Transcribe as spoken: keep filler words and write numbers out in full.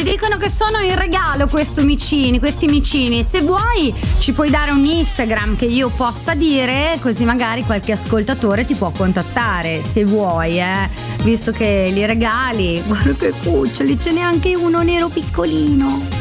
Ci dicono che sono in regalo questo micini, questi micini. Se vuoi ci puoi dare un Instagram che io possa dire, così magari qualche ascoltatore ti può contattare, se vuoi, eh. Visto che li regali, guarda che cuccioli, ce n'è anche uno nero piccolino.